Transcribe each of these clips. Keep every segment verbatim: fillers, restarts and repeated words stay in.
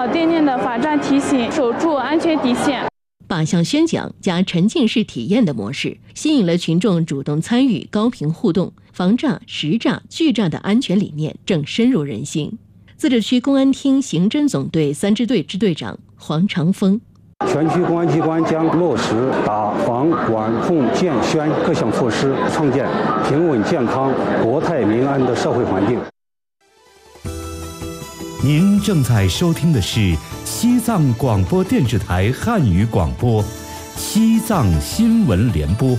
老店店的法战提醒，守住安全底线。 靶向宣讲加沉浸式体验的模式，吸引了群众主动参与、高频互动，防诈、实诈、拒诈的安全理念正深入人心。自治区公安厅刑侦总队三支队支队长黄长峰。 全区公安机关将落实打防管控建宣各项措施，创建平稳健康、国泰民安的社会环境。 您正在收听的是西藏广播电视台汉语广播，西藏新闻联播。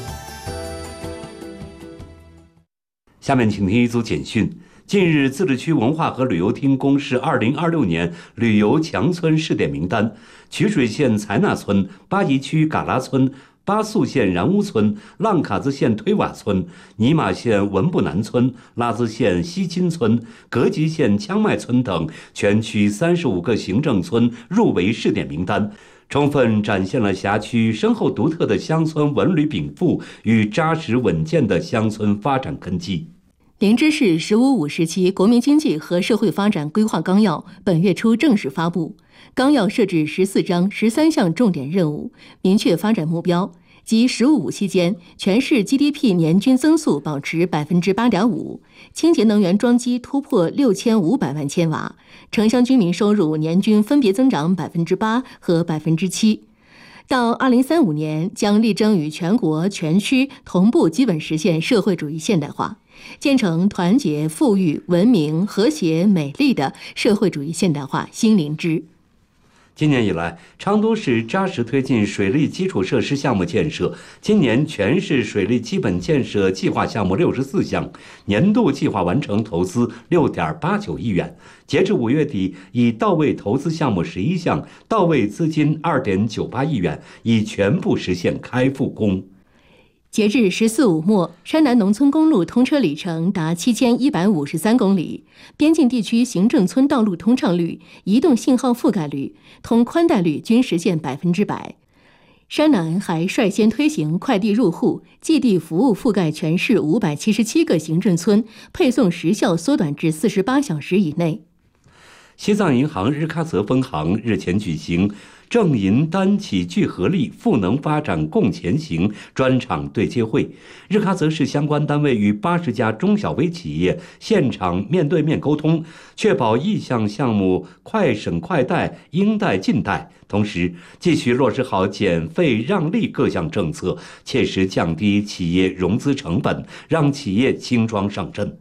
下面请听一组简讯。近日，自治区文化和旅游厅公示二零二六年旅游强村试点名单，曲水县采纳村、巴宜区嘎拉村、巴素县然乌村、浪卡兹县推瓦村、尼玛县文布南村、拉孜县西钦村、格吉县羌麦村等全区三十五个行政村入围试点名单，充分展现了辖区深厚独特的乡村文旅禀赋与扎实稳健的乡村发展根基。 林芝市“十五五”时期国民经济和社会发展规划纲要本月初正式发布。纲要设置十四章十三项重点任务，明确发展目标，即“十五五”期间，全市 G D P 年均增速保持百分之八点五，清洁能源装机突破六千五百万千瓦，城乡居民收入年均分别增长百分之八和百分之七。到二零三五年，将力争与全国全区同步基本实现社会主义现代化，建成团结、富裕、文明、和谐、美丽的社会主义现代化新林芝。 今年以来，昌都市扎实推进水利基础设施项目建设。今年全市水利基本建设计划项目六十四项，年度计划完成投资六点八九亿元。截至五月底，已到位投资项目十一项，到位资金二点九八亿元，已全部实现开复工。 截至“十四五”末，山南农村公路通车里程达七千一百五十三公里，边境地区行政村道路通畅率、移动信号覆盖率、通宽带率均实现百分之百。山南还率先推行快递入户，寄递服务覆盖全市五百七十七个行政村，配送时效缩短至四十八小时以内。 西藏银行日喀则分行日前举行正银单企聚合力赋能发展共前行专场对接会，日喀则市相关单位与八十家中小微企业现场面对面沟通，确保意向项目快审快贷、应贷尽贷，同时继续落实好减费让利各项政策，切实降低企业融资成本，让企业轻装上阵。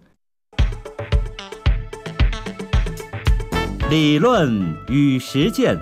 理论与实践。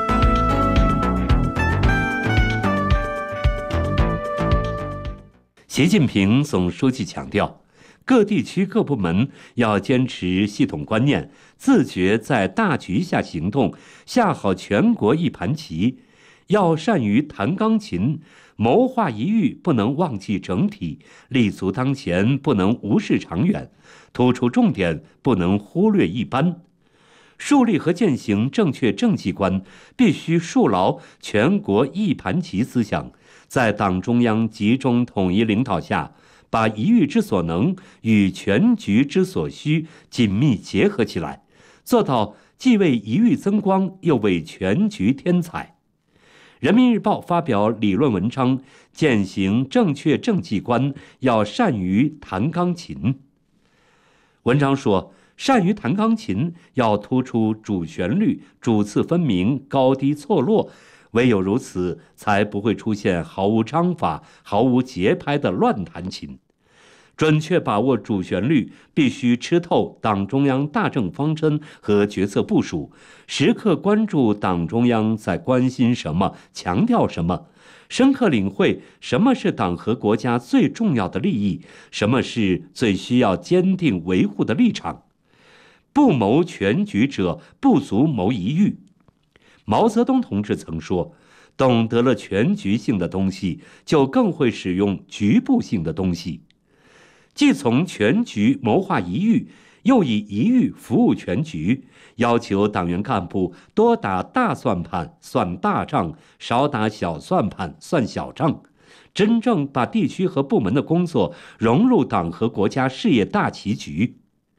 习近平总书记强调，各地区各部门要坚持系统观念，自觉在大局下行动，下好全国一盘棋。要善于弹钢琴，谋划一域不能忘记整体，立足当前不能无视长远，突出重点不能忽略一般。树立和践行正确政绩观，必须树牢全国一盘棋思想，在党中央集中统一领导下，把一域之所能与全局之所需紧密结合起来，做到既为一域增光，又为全局添彩。人民日报发表理论文章，践行正确政绩观，要善于弹钢琴。文章说，善于弹钢琴要突出主旋律，主次分明，高低错落，唯有如此，才不会出现毫无章法、毫无节拍的乱弹琴。准确把握主旋律，必须吃透党中央大政方针和决策部署，时刻关注党中央在关心什么、强调什么，深刻领会什么是党和国家最重要的利益，什么是最需要坚定维护的立场。不谋全局者，不足谋一域。毛泽东同志曾说，懂得了全局性的东西，就更会使用局部性的东西。既从全局谋划一域，又以一域服务全局，要求党员干部多打大算盘算大账，少打小算盘算小账，真正把地区和部门的工作融入党和国家事业大棋局。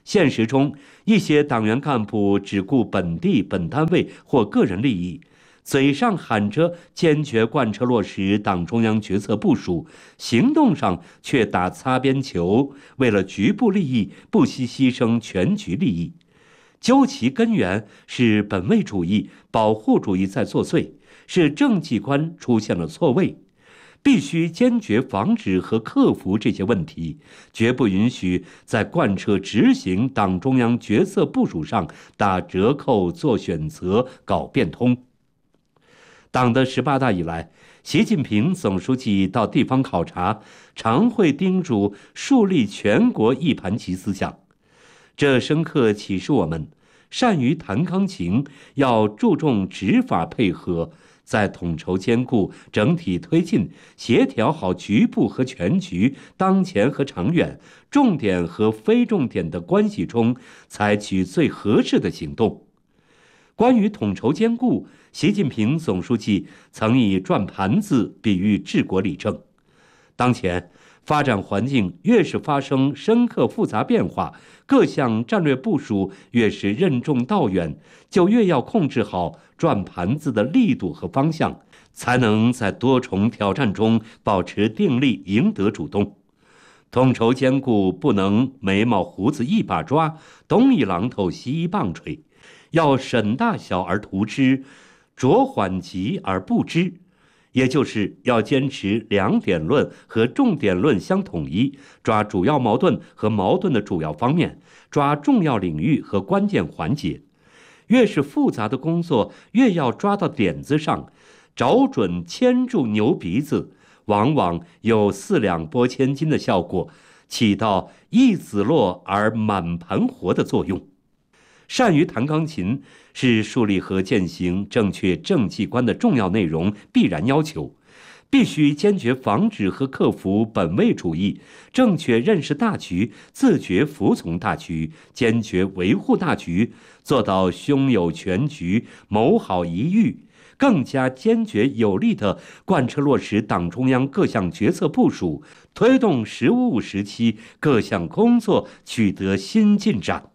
现实中，一些党员干部只顾本地本单位或个人利益，嘴上喊着坚决贯彻落实党中央决策部署，行动上却打擦边球，为了局部利益不惜牺牲全局利益。究其根源，是本位主义、保护主义在作祟，是政绩观出现了错位。必须坚决防止和克服这些问题，绝不允许在贯彻执行党中央决策部署上打折扣、做选择、搞变通。党的十八大以来，习近平总书记到地方考察，常会叮嘱树立全国一盘棋思想。这深刻启示我们，善于谈纲情，要注重执法配合，在统筹兼顾、整体推进、协调好局部和全局、当前和长远、重点和非重点的关系中，采取最合适的行动。关于统筹兼顾，习近平总书记曾以转盘子比喻治国理政。当前发展环境越是发生深刻复杂变化，各项战略部署越是任重道远，就越要控制好转盘子的力度和方向，才能在多重挑战中保持定力，赢得主动。统筹兼顾不能眉毛胡子一把抓，东一榔头西一棒槌，要审大小而图之，着缓急而不之。也就是要坚持两点论和重点论相统一，抓主要矛盾和矛盾的主要方面，抓重要领域和关键环节。越是复杂的工作，越要抓到点子上，找准牵住牛鼻子，往往有四两拨千斤的效果，起到一子落而满盘活的作用。善于弹钢琴是树立和践行正确政绩观的重要内容，必然要求。必须坚决防止和克服本位主义，正确认识大局，自觉服从大局，坚决维护大局，做到胸有全局，谋好一域，更加坚决有力地贯彻落实党中央各项决策部署，推动“十五五”时期各项工作取得新进展。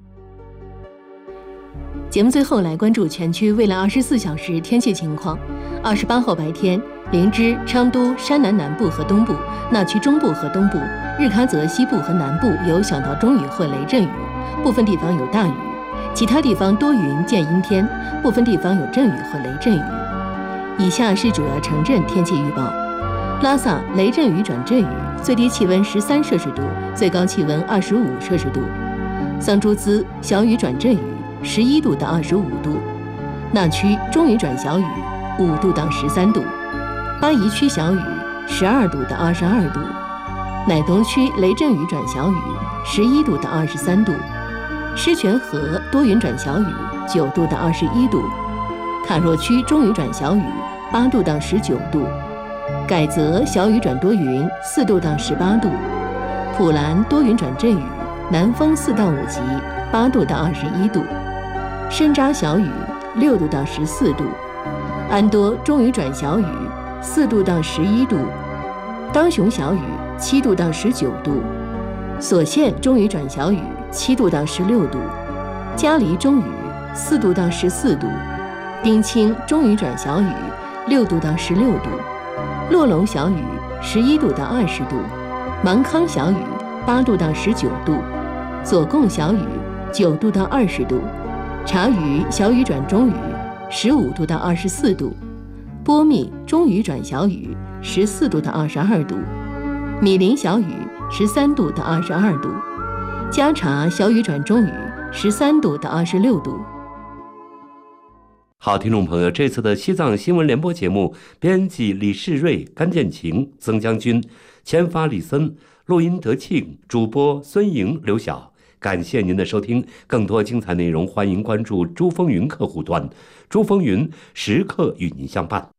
节目最后来关注全区未来二十四小时天气情况。二十八号白天，林芝、昌都、山南南部和东部、那曲中部和东部、日喀则西部和南部有小到中雨或雷阵雨，部分地方有大雨，其他地方多云见阴天，部分地方有阵雨或雷阵雨。以下是主要城镇天气预报：拉萨雷阵雨转阵雨，最低气温十三摄氏度，最高气温二十五摄氏度；桑珠孜小雨转阵雨，十一度到二十五度；那曲中雨转小雨，五度到十三度；巴宜区小雨，十二度到二十二度；乃东区雷阵雨转小雨，十一度到二十三度；狮泉河多云转小雨，九度到二十一度；卡若区中雨转小雨，八度到十九度；改则小雨转多云，四度到十八度；普兰多云转阵雨，南风四到五级，八度到二十一度；深扎小雨，六度到十四度；安多中雨转小雨，四度到十一度；当雄小雨，七度到十九度；所县中雨转小雨，七度到十六度；嘉黎中雨，四度到十四度；丁清中雨转小雨，六度到十六度；洛龙小雨，十一度到二十度；芒康小雨，八度到十九度；左贡小雨，九度到二十度；察隅小雨转中雨，十五度到二十四度；波密中雨转小雨，十四度到二十二度；米林小雨，十三度到二十二度；嘉察小雨转中雨，十三度到二十六度。 好，听众朋友，这次的西藏新闻联播节目，编辑李世瑞、甘建琴、曾将军，签发李森，录音德庆，主播孙莹、刘晓。感谢您的收听，更多精彩内容，欢迎关注珠风云客户端，珠风云时刻与您相伴。